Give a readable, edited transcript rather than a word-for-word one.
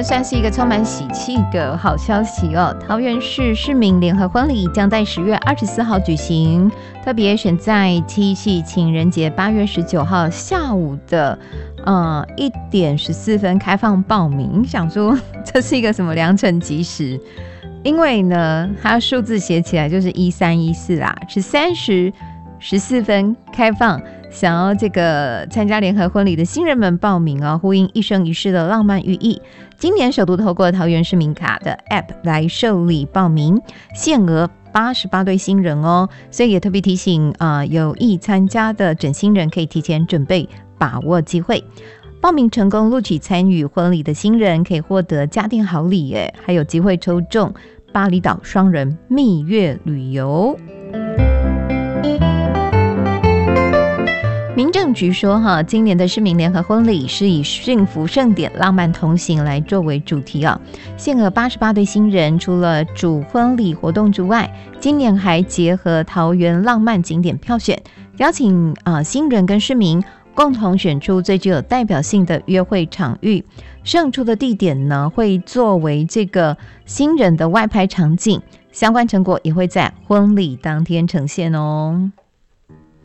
算是一个充满喜气的好消息哦！桃园市市民联合婚礼将在10月24号举行，特别选在七夕情人节8月19号下午的1点14分开放报名。想说这是一个什么良辰吉时？因为呢，它数字写起来就是1314啦，是30:14分开放。想要这个参加联合婚礼的新人们报名哦，呼应一生一世的浪漫寓意。今年首度透过桃园市民卡的 App 来受理报名，限额88对新人哦，所以也特别提醒有意参加的准新人可以提前准备，把握机会。报名成功录取参与婚礼的新人可以获得家电好礼耶，还有机会抽中巴厘岛双人蜜月旅游。民政局说今年的市民联合婚礼是以幸福盛典浪漫同行来作为主题限额88对新人，除了主婚礼活动之外，今年还结合桃园浪漫景点票选，邀请新人跟市民共同选出最具有代表性的约会场域，胜出的地点呢会作为这个新人的外拍场景，相关成果也会在婚礼当天呈现哦。